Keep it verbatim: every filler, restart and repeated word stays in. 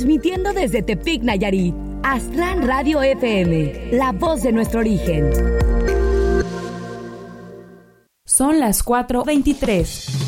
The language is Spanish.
transmitiendo desde Tepic, Nayarit. Aztlán Radio F M, la voz de nuestro origen. Son las cuatro veintitrés.